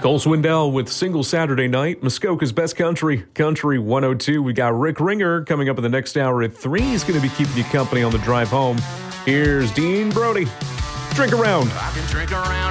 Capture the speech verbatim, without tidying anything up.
Cole Swindell with Single Saturday Night, Muskoka's Best Country, Country one oh two. We got Rick Ringer coming up in the next hour at three. He's going to be keeping you company on the drive home. Here's Dean Brody. Drink around. I can drink around.